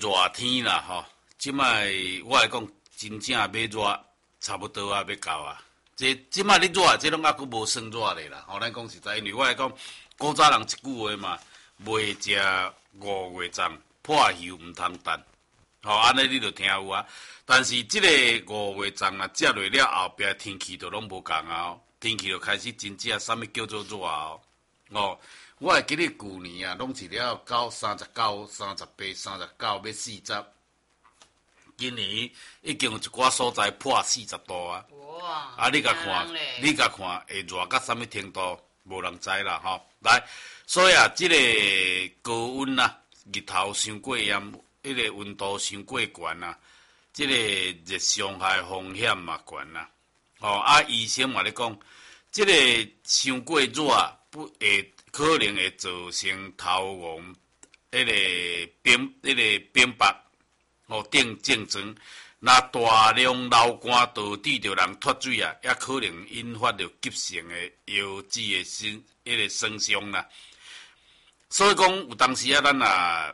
热天啦吼，即摆我来讲，真正要热，差不多啊，要到啊。即摆你热，这拢还佫无算热咧啦。吼，咱讲实在，因为我来讲，古早人一句话嘛，未食5月粽，破休毋通等。吼，安尼你就听有啊。但是即个5月粽啊，食落了后壁天气就拢无共啊，天气就开始真正啥物叫做热啊。哦，我会记得旧年啊，拢是了到39、38、39要40，今年已经有一寡所在破40度啊。 哇！ 啊，你甲看，会热到啥物程度，无人知啦吼。来，所以啊，即个高温啊，日头伤过炎，迄个温度伤过悬啊，即个热伤害风险嘛悬啊。吼啊，医生嘛咧讲，即个伤过热不会可能会造成头黄、扁白、等症状。若大量流汗导致着人脱水啊，也可能引发着急性的腰子的损伤啦。所以讲，有当时啊，咱啊，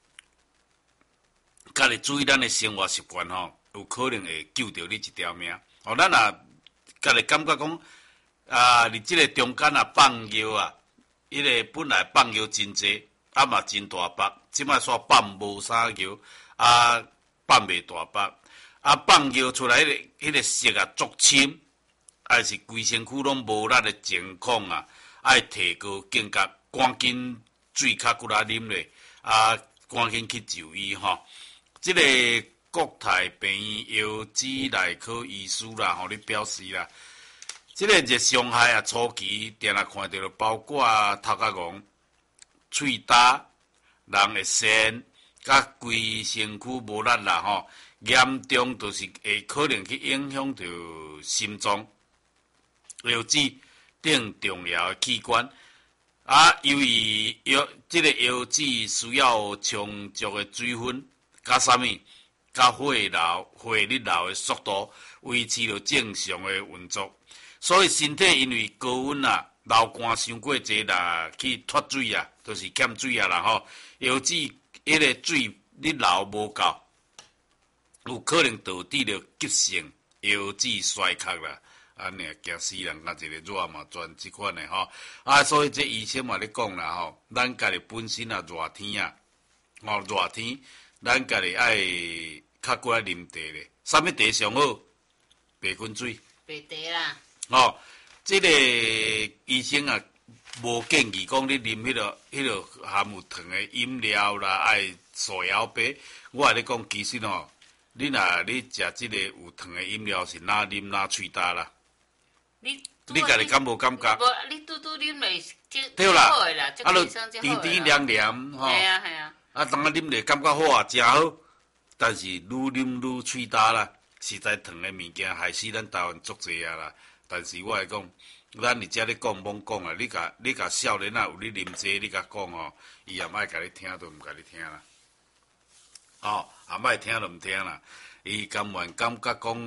家己注意咱的生活习惯吼，有可能会救着你一条命。哦，咱啊，家己感觉讲啊，你即个中间啊放尿啊，迄个本来放尿真济，啊嘛真大包，即摆煞放无啥尿，啊放袂大包。啊，放尿出来迄个色啊足深，还是规身躯拢无力的情况啊，爱提高警觉，赶紧水较骨仔啉咧，啊，赶紧去就医吼。即个国泰病院腰子内科医师啦，吼，你表示啦，即个热伤害啊，初期定来看到包括头壳戆、喙焦、人的线，甲规身躯无力啦，吼。严重就是会可能去影响到心脏、腰子等重要的器官。啊，由于这个腰子需要充足的水分，加啥物？加血液流的速度，维持着正常的运作。所以身体因为高温啊、流汗伤过济啦，去脱水啊，就是欠水啊啦吼。腰子迄个水你流无够。有可能导致着急性腰子衰竭啦，安尼惊死人，甲一个热嘛，全即款的吼。啊，所以这医生嘛咧讲啦吼，咱家己本身啊热天啊，热天，咱家己爱较过来啉茶咧。啥物茶上好？白滚水。 白茶啦。 这个医生啊，无建议讲你啉迄个含有糖的饮料啦，爱手摇杯。我咧讲，其实吼。你食即个有糖的饮料是哪啉哪喙焦啦？你家己敢无感觉？ 无，你拄啉落对啦， 啊， 就甜甜凉凉吼。 系啊系啊。 啊，当啊啉落感觉好啊，真好。但是愈啉愈喙焦啦，实在糖的物件害死咱台湾足济啊啦。但是我来讲，咱伫遮咧讲罔讲啊，你甲少年啊有你啉这，你甲讲吼，伊也毋爱甲你听，都毋甲你听啦。哦，也莫听就毋听啦。伊甘愿感觉讲，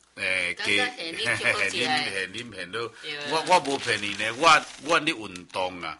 啉了。我无骗你呢，我咧运动啊，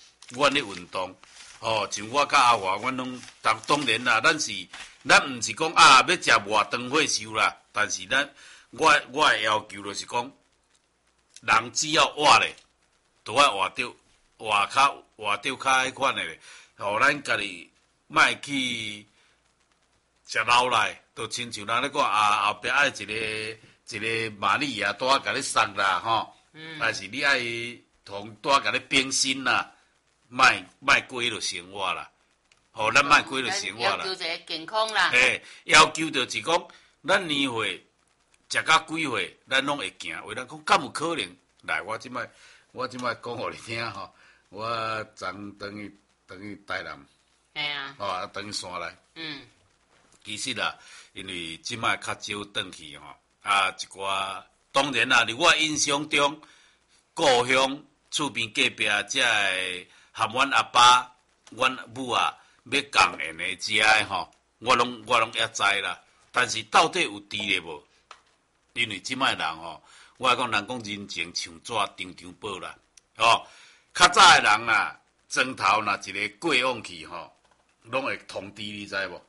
哦，像我甲阿华，阮拢当然啦，咱毋是讲啊要食活长火烧啦，但是我的要求就是讲，人只要活咧，都爱活着较迄款的咧，互咱家己莫去。食老来，就亲像人咧讲啊，后壁爱一个玛丽亚带甲你送啦吼，但是你爱同带甲你冰心啦，莫过迄落生活啦，吼，咱莫过迄落生活啦。 要求一个健康啦。 要求就是讲，咱年岁食到几岁，咱拢会行。为咱讲，敢有可能？来，我即摆讲互你听吼，我昨等于台南， 系啊， 啊，等于山来。其实啦，因为即摆较少转去吼，啊一寡当然啦，伫我印象中，故乡厝边隔壁遮个含阮阿爸、阮母啊要共演的遮个吼，我拢也知啦。但是到底有伫咧无？因为即摆人吼，我来讲人讲人情像纸张张报啦，较早的人啊，砖头若一个过往去吼，拢会通知你知无？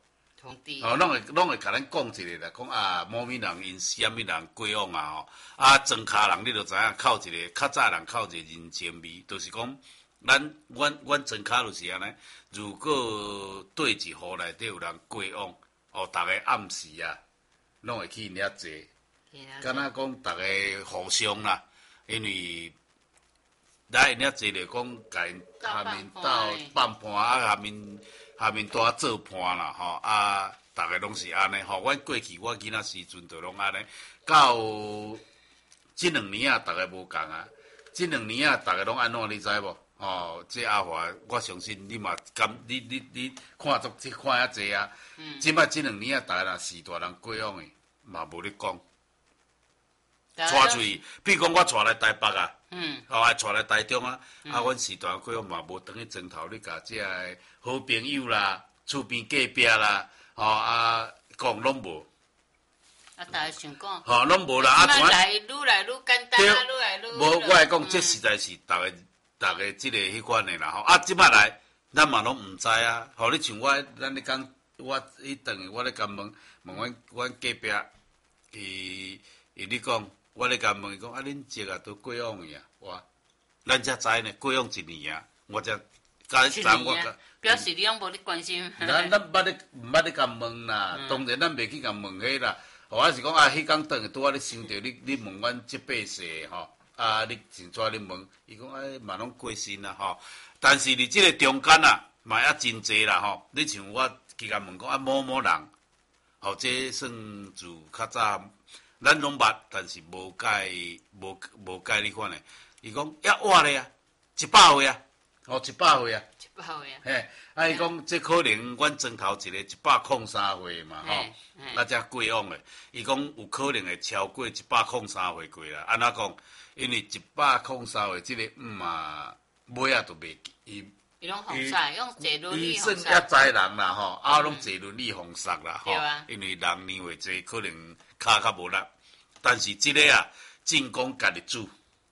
同地。 拢会甲咱讲一个啦，讲啊，某物人因什么人过往啊吼，啊，庄卡人你就知影靠一个，较早人靠一个人情味，就是讲，阮庄卡就是安尼，如果对一户内底有人过往，哦，逐个暗时啊，拢会去因遐坐，敢若讲逐个互相啦，因为来因遐坐着讲，甲因下面斗放盘啊，下面带做伴啦，吼啊，逐个拢是安尼吼。阮过去我囡仔时阵就拢安尼，到即2年啊，逐个无共啊。即2年啊，逐个拢安怎你知无？哦，这阿华，我相信你嘛你看足看遐济啊。即摆即2年啊，逐个若是大人过往的，嘛无咧讲。带出去，比如讲我带来台北啊。后来带来台中啊，阮时段过往嘛无等于砖头，你甲即个好朋友啦、厝边隔壁啦，讲拢无。 逐个想讲。 拢无啦， 愈来愈简单，愈来愈。 无，我来讲，这实在是逐个即个迄款的啦吼。即摆来，咱嘛拢毋知啊。你像咱咧讲，我迄顿我咧甲问阮隔壁，伊咧讲。我咧甲问伊讲，恁这个都过往去啊？哇，咱才知呢，过往1年啊，我才咱我表示你拢无咧关心。 咱捌咧甲问啦，当然咱袂去甲问迄啦。我是讲迄天顿拄仔咧想着你问阮这8世吼，你真怎咧问？伊讲嘛拢过身啦吼。但是你即个中间啊，嘛也真济啦吼。你像我去甲问讲某人，这算自较早。咱拢捌，但是无解你款诶。伊讲活咧啊，100岁啊，100岁啊 ，100岁啊。 嘿，伊讲这可能阮庄头一个103岁嘛吼，才过往诶。伊讲有可能会超过103岁过啦。安怎讲？因为103岁即个嘛，尾仔都袂伊。 伊拢红煞，用坐轮椅红煞。 伊算也知人啦吼，拢坐轮椅红煞啦吼。因为人年岁济，可能骹较无力。但是即个啊，进攻家己煮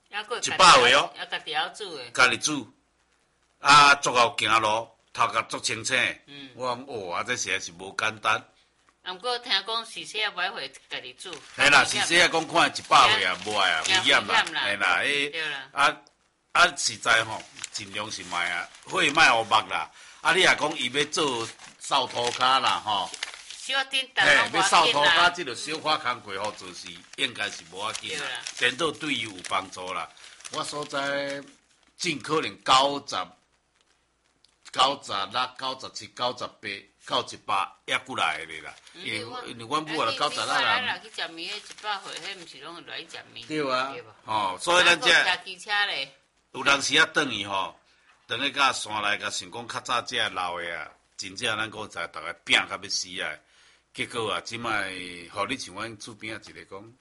，100岁哦， 家己晓煮诶， 家己煮，足够行路，头壳足清醒。我讲这实在是无简单。 毋过听讲逝世啊，买回家己煮。 系啦，逝世啊，讲看100岁啊，无爱啊，危险啦，系啦，实在吼，尽量是卖啊，火卖乌目啦。你若讲伊要做扫涂骹啦，吼。要扫涂骹，即个小可工课好做事，应该是无要紧啦。电脑对伊有帮助啦。我所在尽可能90、96、97、98、91也过来的啦。因为阮母也96啦。 你若去食面，迄100岁，迄毋是拢会来食面？ 对啊，所以咱这骑机车咧， 有当时啊，转去吼，等去甲山内甲想讲较早这老的啊，真正咱讲在逐个拼甲要死啊。结果啊，即摆，你像阮厝边啊一个讲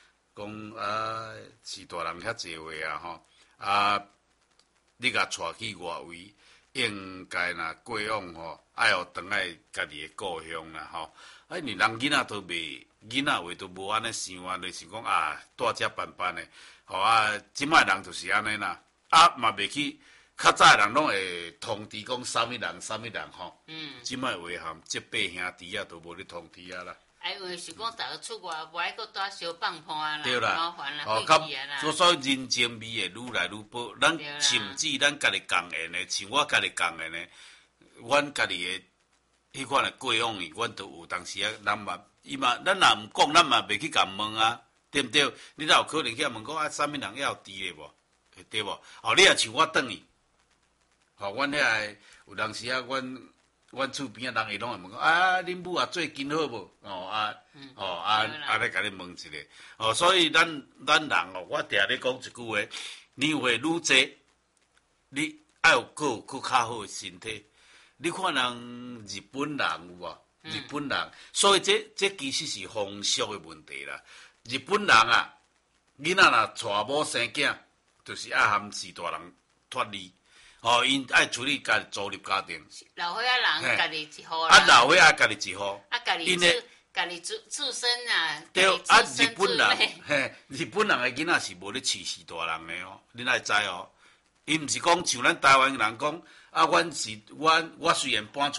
是大人遐济话啊吼，你甲带去外围，应该若过往吼，爱互回来家己的故乡啦吼。因为人囡仔都袂，囡仔话都无安尼想啊，就是讲带遮办办的，即摆人就是安尼啦，嘛袂去。较早人拢会通知讲啥物人吼，即摆话含这8兄弟啊都无咧通知啊啦。 因为是讲逐个出外，无爱搁带小放伴啦， 对啦， 麻烦啦，费事啊啦。 所以人情味会愈来愈薄。咱甚至咱家己共演的，像我家己共演的，阮家己的迄款的过往的，阮都有当时啊，咱嘛，咱若毋讲，咱嘛袂去共问啊，对毋对？你哪有可能去问讲啥物人还有伫咧无？对无？你也像我转去。阮遐有当时啊，阮厝边啊人会拢会问讲恁母啊最近好无？来甲你问一下。所以咱人我定咧讲一句话，年岁愈济，你爱有较好的身体。你看人日本人有无？日本人，所以这其实是风俗的问题啦。日本人啊，囡仔若娶某生囝，就是爱含四大人脱离。因爱处理家己组立家庭。 老岁仔人家己一户啦。 老岁仔家己一户。 家己自身啊。 对，日本人，日本人的囡仔是无咧饲四大人的哦，恁爱知哦。伊毋是讲像咱台湾人讲，我虽然搬出来，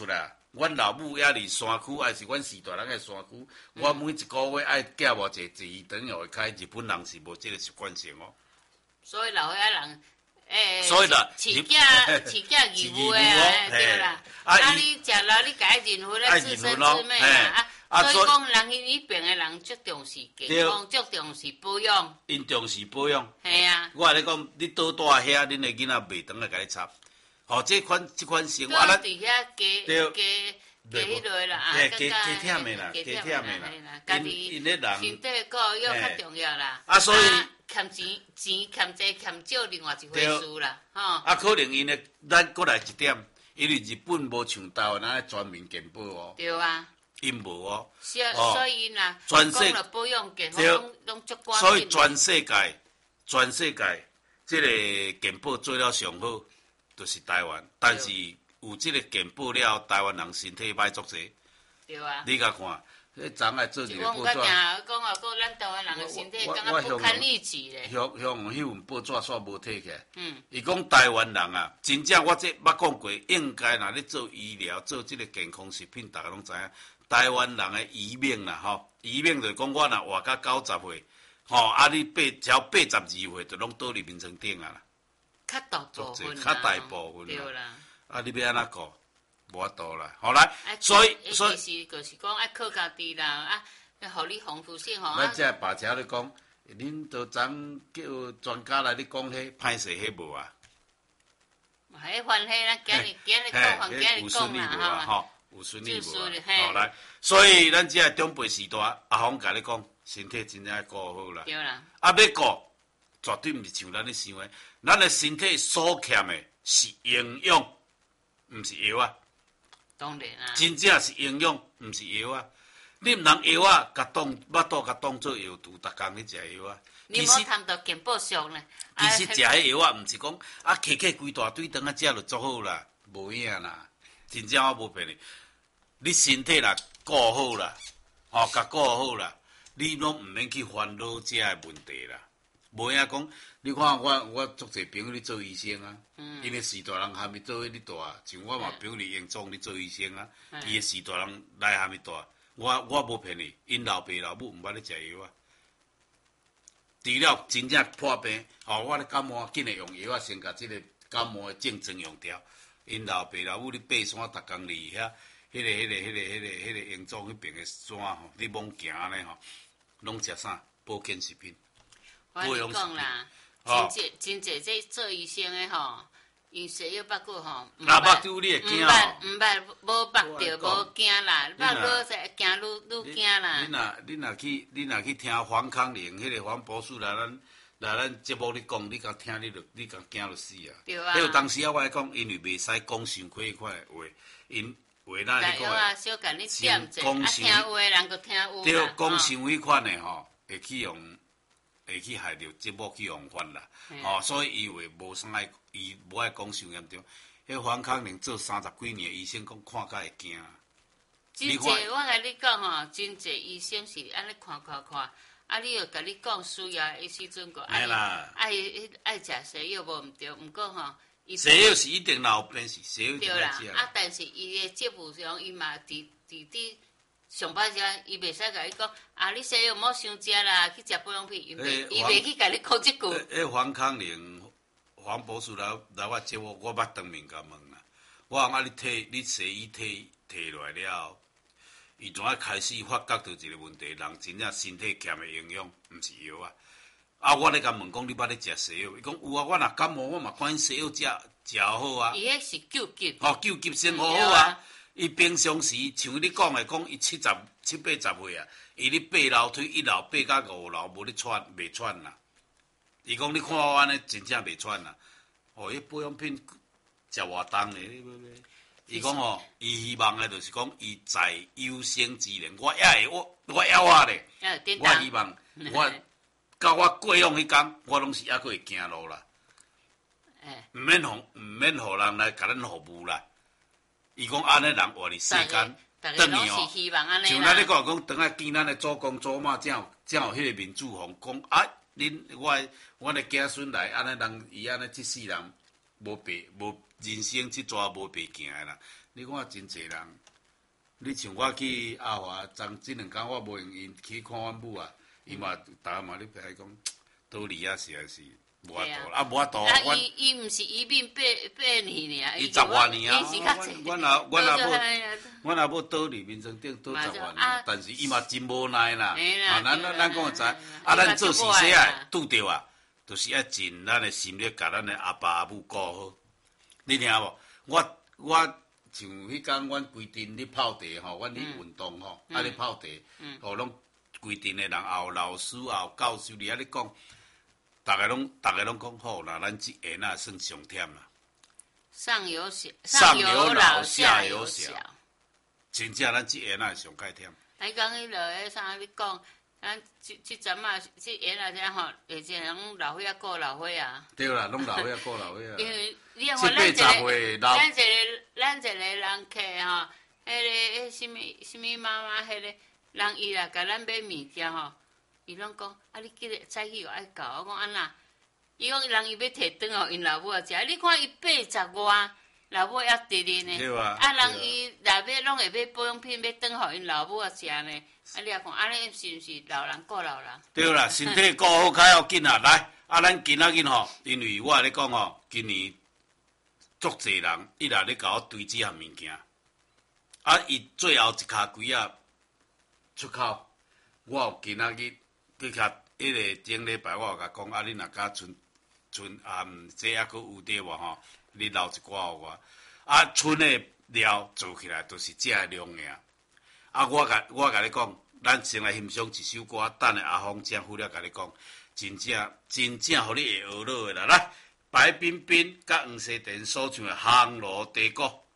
阮老母也伫山区，还是阮时大人的山区，我每一个月爱寄无一个一等会开，日本人是无即个习惯性哦。 所以老岁仔人， 所以啦， 饲囝义务诶，对啦。啊，你食了，你家认分咧，自生自灭啊。所以讲，人迄边诶人足重视健康，足重视保养。 因重视保养。 系啊。 我咧讲，你倒大遐，恁诶囡仔袂当来甲你插。吼，即款生活啊， 咱伫遐加迄落啦， 加忝诶啦，加忝诶啦。因咧人身体保养较重要啦。 啊，所以欠钱欠济欠少，另外一回事啦，吼。 啊，可能因咧，咱过来一点，因为日本无像台湾安尼全面健保哦。 对啊。 因无哦。 所以啦， 全世界保养健康拢足关键。 所以全世界，即个健保做了上好。就是台湾，但是有即个健保了，台湾人身体歹足济。 对啊。 你甲看，迄昨下做一个报纸。 我讲啊，讲咱台湾人的身体，感觉不堪一击咧。 向迄份报纸煞无摕起来。伊讲台湾人啊，真正我这捌讲过，应该若咧做医疗、做即个健康食品，大家拢知影。台湾人的余命啦，吼，余命就是讲我若活到90岁，吼，啊你只要82岁，就拢倒入眠床顶啊啦。 较大部分较大部分对啦。 啊，你要安怎过？无法度啦，好来，所以其实就是讲爱靠家己啦，啊，互你丰富性吼。 咱这爸车咧讲，恁都昨叫专家来咧讲，迄歹势迄无啊？ 迄番迄咱今日讲，今日讲啦， 吼，有顺利无啊？好来，所以咱这长辈时代，阿峰甲你讲，身体真正要顾好啦。 对啦。 啊，要顾。绝对毋是像咱咧想诶，咱诶身体所欠诶是营养，毋是药啊。 当然啊。 真正是营养，毋是药啊。你毋通药啊，甲当做药毒，逐工去食药啊。 你无谈到健保上咧。 其实食迄药啊，毋是讲啊，摕规大堆顿啊食就足好啦，无影啦。真正我无骗你，你身体若顾好啦，吼，甲顾好啦，你拢毋免去烦恼遮诶问题啦。无影讲，你看我足侪朋友咧做医生啊，因为时大人还没做迄哩大，像我嘛朋友咧用总咧做医生啊，伊个时大人来还没大，我无骗你，因老爸老母毋捌咧食药啊，除了真正破病，吼，我咧感冒紧诶用药啊，先甲即个感冒诶症状用掉，因老爸老母咧爬山，逐工离遐，迄个用总迄边诶山吼，你猛行咧吼，拢食啥保健食品。 我跟你讲啦，真济这做医生的吼，用西药捌过吼， 捌拄你会惊哦， 毋捌无捌着无惊啦，捌愈在惊愈惊啦。 你若去听黄康玲迄个黄博士来咱节目咧讲，你甲听你甲惊就死啊！ 对啊。 迄个当时啊，我来讲，因为袂使讲伤亏款的话，因话咱咧讲啊，小甲你点者，啊听话人个听有啦。 对，讲伤亏款的吼，会去害着节目去用法啦，吼，所以伊话无啥爱，伊无爱讲伤严重。迄黄康宁做30几年医生，讲看甲会惊。 真济，我甲你讲吼，真济医生是安尼看，啊，你又甲你讲需要的时阵个爱食西药无毋对，毋过吼， 西药是一定有便是西药对啦，啊，但是伊的节目上，伊嘛伫上班时伊袂使甲你讲，啊，你西药莫伤食啦，去食保养品，伊袂去甲你讲即句。 黄康宁、黄博士来我节目，我捌当面甲问啦。我讲啊，你西医摕落来了，伊怎啊开始发觉到一个问题，人真正身体欠的营养，毋是药啊。啊，我咧甲问讲，你捌咧食西药？伊讲有啊，我若感冒，我嘛看西药食好啊。 伊迄是救急。 吼，救急生活好啊。伊平常时像你讲的，讲伊七八十岁啊，伊咧爬楼梯1楼爬到5楼，无咧喘，袂喘啦。伊讲你看我安尼真正袂喘啦。哦，迄保养品食偌重咧，伊讲吼，伊希望的就是讲伊在有生之年，我还咧，我希望我到我过往迄天，我拢是还佫会行路啦。毋免互人来甲咱服务啦。伊讲安尼人活伫世间， 等于哦， 像咱咧讲等下见咱的祖公祖妈，才有迄个民主风讲啊，我的子孙来安尼人，伊安尼即世人无人生即逝无白行的啦。你看真济人你像我去阿华，即2天我无闲去看阮母啊，伊嘛逐个嘛咧排讲，倒离啊是无法度啦，无法度。 伊毋是移民8年尔， 伊10外年啊。阮阿母倒离民生顶倒10外年，但是伊嘛真无奈啦。咱讲知，咱做事细啊，拄着啊，就是要尽咱的心力，甲咱的阿爸阿母顾好。你听无？我像迄天阮规定咧泡茶吼，阮咧运动吼，咧泡茶，吼拢规定的人也有老师也有教授伫遐咧讲，大家拢讲好啦，咱即下那算上忝啦。 上有老下有小， 真正咱即下那上介忝。 你讲迄落个啥？你讲，咱即阵啊，即下那遮吼，有一人老岁仔顾老岁啊。 对啦，拢老岁仔顾老岁啊。 因为你看咱一个人客吼，迄什么妈妈，迄个人伊啦，甲咱买物件吼，伊拢讲啊，你记得早起又爱教，我讲安那？伊讲人伊要摕转互因老母食，你看伊80外，老母还直直呢。 对啊。 人伊内尾拢会买保养品，要转互因老母食呢。你也看，安尼是毋是老人顾老人？ 对啦，身体顾好较要紧啊！来，咱今仔日吼，因为我咧讲吼，今年足侪人一来咧甲我堆这项物件，伊最后一卡柜啊出口，我有今仔日去甲迄个顶礼拜，我有甲讲，你若甲剩这还佫有滴无吼？你留一寡互我。剩的料做起来都是这量尔。我甲你讲，咱先来欣赏一首歌，等下阿芳正副了甲你讲，真正，互你会学落的啦。来，白冰冰甲黄西田所唱的《烘炉茶歌》。